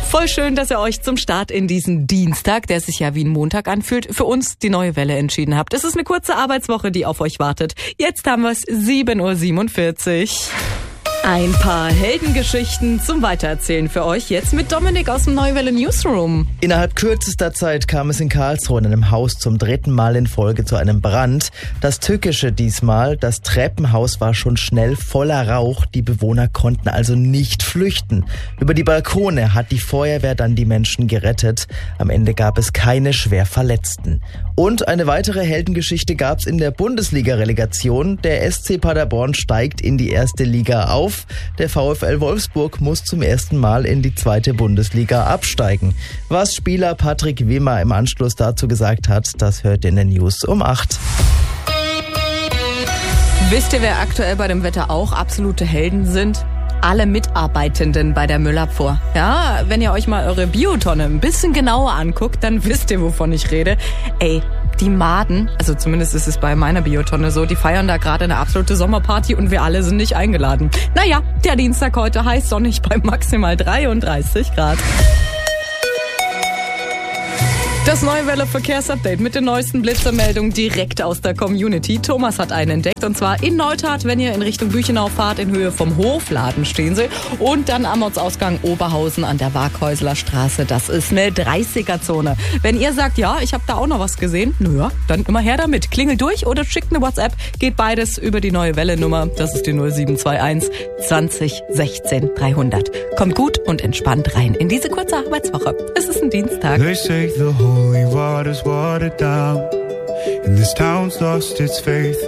Voll schön, dass ihr euch zum Start in diesen Dienstag, der sich ja wie ein Montag anfühlt, für uns die neue Welle entschieden habt. Es ist eine kurze Arbeitswoche, die auf euch wartet. Jetzt haben wir es 7.47 Uhr. Ein paar Heldengeschichten zum Weitererzählen für euch jetzt mit Dominik aus dem Neue Welle Newsroom. Innerhalb kürzester Zeit kam es in Karlsruhe in einem Haus zum 3. Mal in Folge zu einem Brand. Das Tückische diesmal, das Treppenhaus war schon schnell voller Rauch. Die Bewohner konnten also nicht flüchten. Über die Balkone hat die Feuerwehr dann die Menschen gerettet. Am Ende gab es keine schwer Verletzten. Und eine weitere Heldengeschichte gab es in der Bundesliga-Relegation. Der SC Paderborn steigt in die erste Liga auf. Der VfL Wolfsburg muss zum ersten Mal in die 2. Bundesliga absteigen. Was Spieler Patrick Wimmer im Anschluss dazu gesagt hat, das hört ihr in den News um 8. Wisst ihr, wer aktuell bei dem Wetter auch absolute Helden sind? Alle Mitarbeitenden bei der Müllabfuhr. Ja, wenn ihr euch mal eure Biotonne ein bisschen genauer anguckt, dann wisst ihr, wovon ich rede. Ey, die Maden, also zumindest ist es bei meiner Biotonne so, die feiern da gerade eine absolute Sommerparty und wir alle sind nicht eingeladen. Naja, der Dienstag heute heiß sonnig bei maximal 33 Grad. Das Neue Welle Verkehrsupdate mit den neuesten Blitzermeldungen direkt aus der Community. Thomas hat einen entdeckt und zwar in Neustadt, wenn ihr in Richtung Büchenau fahrt, in Höhe vom Hofladen stehen sie. Und dann am Ortsausgang Oberhausen an der Waghäusler Straße. Das ist eine 30er-Zone. Wenn ihr sagt, ja, ich habe da auch noch was gesehen, naja, dann immer her damit. Klingelt durch oder schickt eine WhatsApp. Geht beides über die Neue Welle Nummer. Das ist die 0721 20 16 300. Kommt gut und entspannt rein in diese kurze Arbeitswoche. Es ist ein Dienstag. Holy water's watered down, and this town's lost its faith.